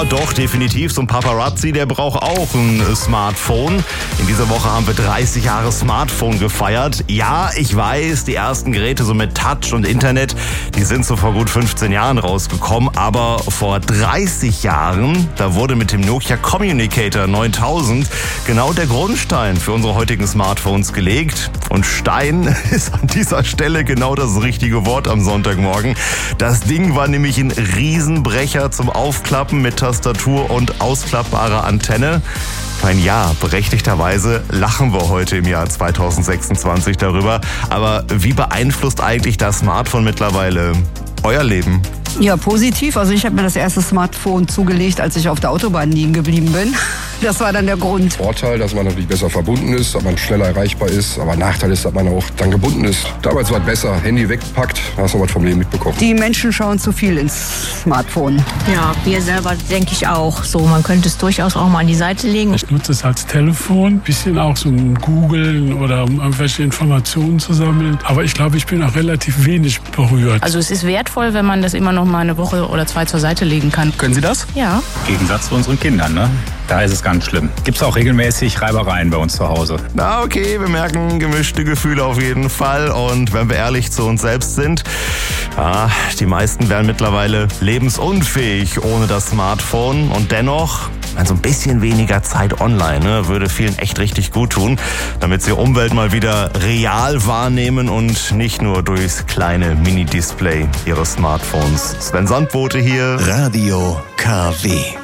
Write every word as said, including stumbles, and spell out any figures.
Ja, doch, definitiv. So ein Paparazzi, der braucht auch ein Smartphone. In dieser Woche haben wir dreißig Jahre Smartphone gefeiert. Ja, ich weiß, die ersten Geräte so mit Touch und Internet, die sind so vor gut fünfzehn Jahren rausgekommen. Aber vor dreißig Jahren, da wurde mit dem Nokia Communicator neuntausend genau der Grundstein für unsere heutigen Smartphones gelegt. Und Stein ist an dieser Stelle genau das richtige Wort am Sonntagmorgen. Das Ding war nämlich ein Riesenbrecher zum Aufklappen mit Tastatur und ausklappbarer Antenne. Ich meine, ja, berechtigterweise lachen wir heute im Jahr zweitausendsechsundzwanzig darüber. Aber wie beeinflusst eigentlich das Smartphone mittlerweile euer Leben? Ja, positiv. Also ich habe mir das erste Smartphone zugelegt, als ich auf der Autobahn liegen geblieben bin. Das war dann der Grund. Vorteil, dass man natürlich besser verbunden ist, dass man schneller erreichbar ist. Aber Nachteil ist, dass man auch dann gebunden ist. Damals war es besser, Handy wegpackt, hast du was vom Leben mitbekommen. Die Menschen schauen zu viel ins Smartphone. Ja, wir selber denke ich auch. So, man könnte es durchaus auch mal an die Seite legen. Ich nutze es als Telefon, bisschen auch so ein Googeln oder um irgendwelche Informationen zu sammeln. Aber ich glaube, ich bin auch relativ wenig berührt. Also es ist wertvoll, wenn man das immer noch mal eine Woche oder zwei zur Seite legen kann. Können Sie das? Ja. Im Gegensatz zu unseren Kindern, ne? Da ist es ganz schlimm. Gibt es auch regelmäßig Reibereien bei uns zu Hause. Na okay, wir merken gemischte Gefühle auf jeden Fall. Und wenn wir ehrlich zu uns selbst sind, ja, die meisten wären mittlerweile lebensunfähig ohne das Smartphone. Und dennoch, so ein bisschen weniger Zeit online, ne, würde vielen echt richtig gut tun, damit sie Umwelt mal wieder real wahrnehmen und nicht nur durchs kleine Mini-Display ihres Smartphones. Sven Sandbote hier. Radio K W.